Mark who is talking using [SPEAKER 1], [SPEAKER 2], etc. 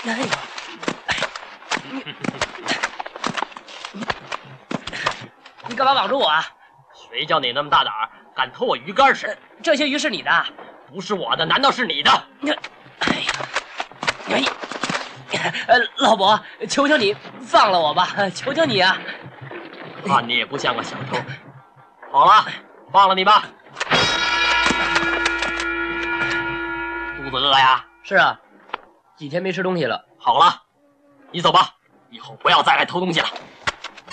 [SPEAKER 1] 哎呦，你干嘛绑住我啊？
[SPEAKER 2] 谁叫你那么大胆儿，敢偷我鱼竿吃？
[SPEAKER 1] 这些鱼是你的？
[SPEAKER 2] 不是我的，难道是你的？
[SPEAKER 1] 哎呀，老伯，求求你放了我吧，求求你啊！
[SPEAKER 2] 看你也不像个小偷。好了，放了你吧。肚子饿呀？
[SPEAKER 1] 是啊，几天没吃东西了。
[SPEAKER 2] 好了，你走吧，以后不要再来偷东西了。